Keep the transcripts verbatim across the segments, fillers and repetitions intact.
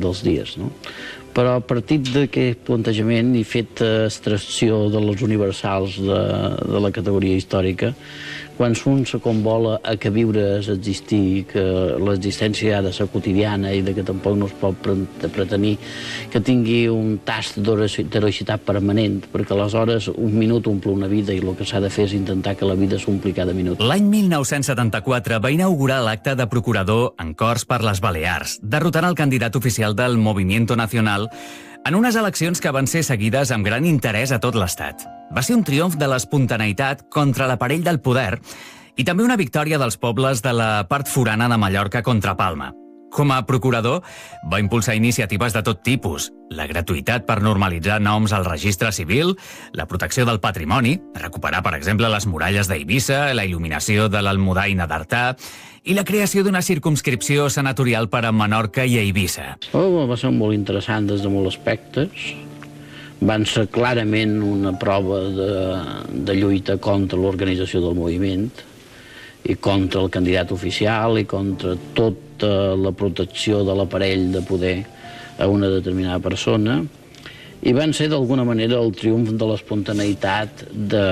dels dies, no? Però a partir d'aquest plantejament i fet extracció de les universals de, de la categoria històrica, quan un se convola a que viure és existir, que l'existència ha de ser quotidiana i de que tampoc no es pot pretenir que tingui un tast d'heroïcitat permanent, perquè aleshores un minut omple una vida i el que s'ha de fer és intentar que la vida s'ompli cada minut. L'any mil nou-cents setanta-quatre va inaugurar l'acte de procurador en Corts per les Balears, derrotant el candidat oficial del Movimiento Nacional en unes eleccions que van ser seguides amb gran interès a tot l'Estat. Va ser un triomf de l'espontaneïtat contra l'aparell del poder i també una victòria dels pobles de la part forana de Mallorca contra Palma. Com a procurador, va impulsar iniciatives de tot tipus: la gratuïtat per normalitzar noms al registre civil, la protecció del patrimoni, recuperar, per exemple, les muralles d'Eivissa, la il·luminació de l'Almudaina d'Artà i la creació d'una circumscripció senatorial per a Menorca i Eivissa. Oh, va ser molt interessant des de molts aspectes. Van ser clarament una prova de, de lluita contra l'organització del moviment i contra el candidat oficial i contra tota la protecció de l'aparell de poder a una determinada persona, i van ser d'alguna manera el triomf de l'espontaneïtat, de,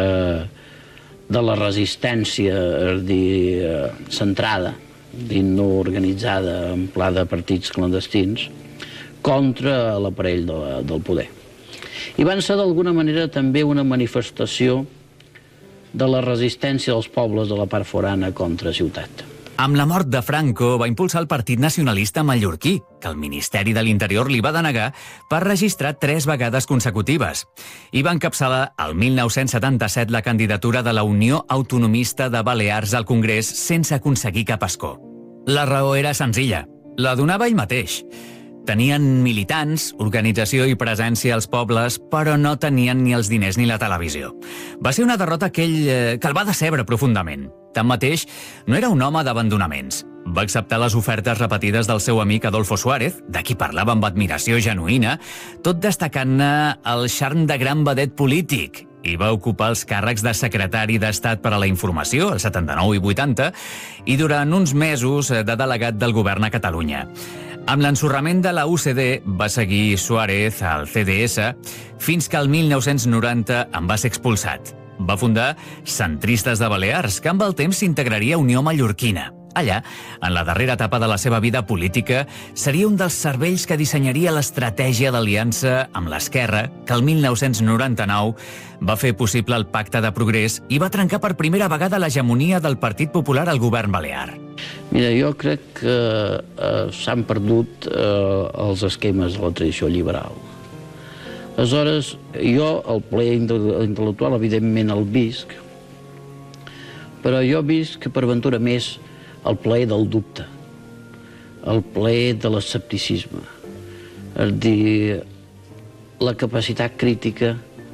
de la resistència, és dir, centrada, dir, no organitzada en pla de partits clandestins, contra l'aparell de, del poder. I van ser d'alguna manera també una manifestació de la resistència dels pobles de la part forana contra ciutat. Amb la mort de Franco va impulsar el Partit Nacionalista Mallorquí, que el Ministeri de l'Interior li va denegar per registrar tres vegades consecutives. I va encapçalar el mil nou-cents setanta-set la candidatura de la Unió Autonomista de Balears al Congrés sense aconseguir cap escó. La raó era senzilla: la donava ell mateix. Tenien militants, organització i presència als pobles, però no tenien ni els diners ni la televisió. Va ser una derrota que ell, eh, que el va decebre profundament. Tanmateix, no era un home d'abandonaments. Va acceptar les ofertes repetides del seu amic Adolfo Suárez, de qui parlava amb admiració genuïna, tot destacant-ne el charm de gran vedet polític, i va ocupar els càrrecs de secretari d'Estat per a la Informació, el setanta-nou i vuitanta, i durant uns mesos de delegat del govern a Catalunya. Amb l'ensorrament de la U C D va seguir Suárez al C D S fins que el mil nou-cents noranta en va ser expulsat. Va fundar Centristes de Balears, que amb el temps s'integraria a Unió Mallorquina. Allà, en la darrera etapa de la seva vida política, seria un dels cervells que dissenyaria l'estratègia d'aliança amb l'esquerra, que el mil nou-cents noranta-nou va fer possible el Pacte de Progrés i va trencar per primera vegada l'hegemonia del Partit Popular al govern balear. Mira, jo crec que eh, s'han perdut eh, els esquemes de la tradició liberal. Aleshores, jo el plaer intel·lectual, evidentment, el visc, però jo visc per ventura més el plaer del dubte, el plaer de l'escepticisme, és dir, la capacitat crítica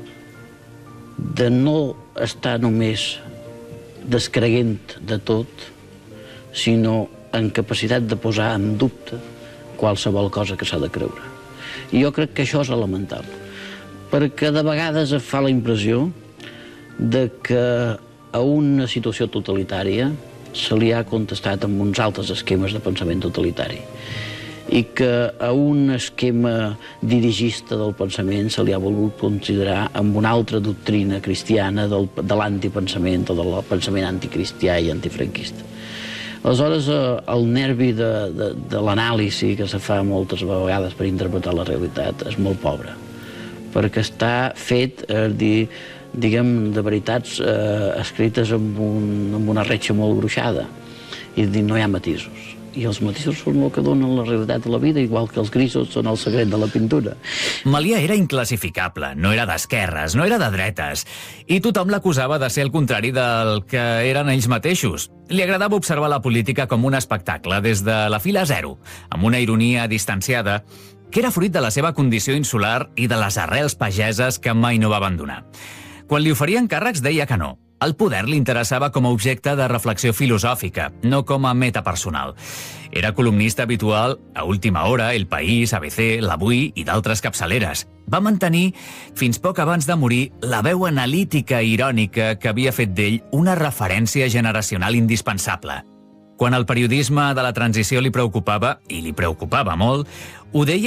de no estar només descreient de tot, sinó en capacitat de posar en dubte qualsevol cosa que s'ha de creure. I jo crec que això és elemental, perquè de vegades es fa la impressió de que a una situació totalitària se li ha contestat amb uns altres esquemes de pensament totalitari i que a un esquema dirigista del pensament se li ha volgut considerar amb una altra doctrina cristiana del, de l'antipensament o del pensament anticristià i antifranquista. Aleshores, el nervi de, de, de l'anàlisi que se fa moltes vegades per interpretar la realitat és molt pobre, perquè està fet, és dir, diguem, de veritats eh, escrites amb, un, amb una retxa molt gruixada, i dir, no hi ha matisos. I els matisos són el que donen la realitat a la vida, igual que els grisos són el secret de la pintura. Melià era inclassificable, no era d'esquerres, no era de dretes, i tothom l'acusava de ser el contrari del que eren ells mateixos. Li agradava observar la política com un espectacle des de la fila zero, amb una ironia distanciada, que era fruit de la seva condició insular i de les arrels pageses que mai no va abandonar. Quan li oferien càrrecs deia que no. El poder li interessava com a objecte de reflexió filosòfica, no com a meta personal. Era columnista habitual a Última Hora, El País, A B C, L'Avui i d'altres capçaleres. Va mantenir, fins poc abans de morir, la veu analítica i irònica que havia fet d'ell una referència generacional indispensable. Quan el periodisme de la transició li preocupava, i li preocupava molt, ho deia